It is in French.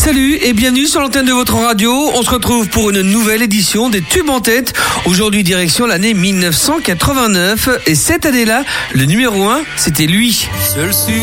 Salut et bienvenue sur l'antenne de votre radio. On se retrouve pour une nouvelle édition des Tubes en tête. Aujourd'hui, direction l'année 1989. Et cette année-là, le numéro 1, c'était lui. Seul sur